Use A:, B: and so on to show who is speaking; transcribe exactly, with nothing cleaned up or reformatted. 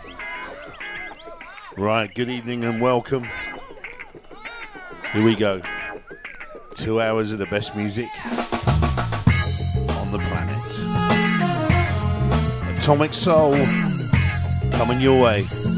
A: Right, good evening and welcome. Here we go. Two hours of the best music on the planet. Atomic Soul coming your way.